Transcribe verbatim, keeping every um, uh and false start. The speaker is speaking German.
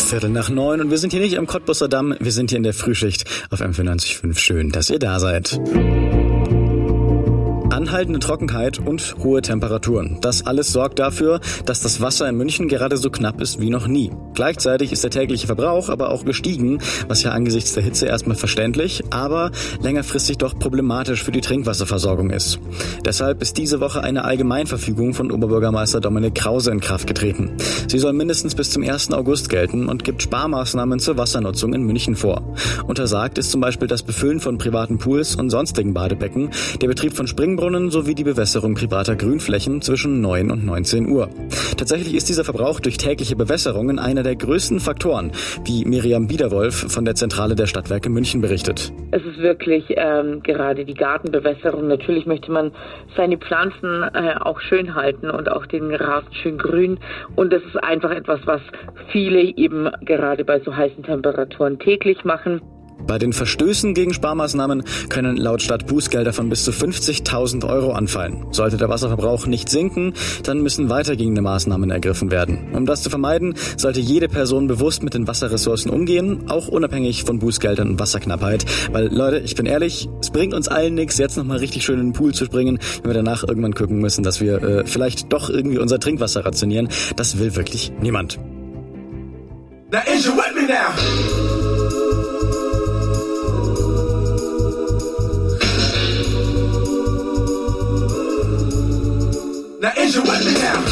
Viertel nach neun und wir sind hier nicht am Cottbusser Damm, wir sind hier in der Frühschicht auf M vierundneunzig Komma fünf. Schön, dass ihr da seid. Anhaltende Trockenheit und hohe Temperaturen. Das alles sorgt dafür, dass das Wasser in München gerade so knapp ist wie noch nie. Gleichzeitig ist der tägliche Verbrauch aber auch gestiegen, was ja angesichts der Hitze erstmal verständlich, aber längerfristig doch problematisch für die Trinkwasserversorgung ist. Deshalb ist diese Woche eine Allgemeinverfügung von Oberbürgermeister Dominik Krause in Kraft getreten. Sie soll mindestens bis zum ersten August gelten und gibt Sparmaßnahmen zur Wassernutzung in München vor. Untersagt ist zum Beispiel das Befüllen von privaten Pools und sonstigen Badebecken, der Betrieb von Springbrunnen sowie die Bewässerung privater Grünflächen zwischen neun und neunzehn Uhr. Tatsächlich ist dieser Verbrauch durch tägliche Bewässerungen einer der größten Faktoren, wie Miriam Biederwolf von der Zentrale der Stadtwerke München berichtet. Es ist wirklich ähm, gerade die Gartenbewässerung. Natürlich möchte man seine Pflanzen äh, auch schön halten und auch den Rasen schön grün. Und das ist einfach etwas, was viele eben gerade bei so heißen Temperaturen täglich machen. Bei den Verstößen gegen Sparmaßnahmen können laut Stadt Bußgelder von bis zu fünfzigtausend Euro anfallen. Sollte der Wasserverbrauch nicht sinken, dann müssen weitergehende Maßnahmen ergriffen werden. Um das zu vermeiden, sollte jede Person bewusst mit den Wasserressourcen umgehen, auch unabhängig von Bußgeldern und Wasserknappheit. Weil, Leute, ich bin ehrlich, es bringt uns allen nichts, jetzt nochmal richtig schön in den Pool zu springen, wenn wir danach irgendwann gucken müssen, dass wir äh, vielleicht doch irgendwie unser Trinkwasser rationieren. Das will wirklich niemand. Now is you with me now? Now is you with me now?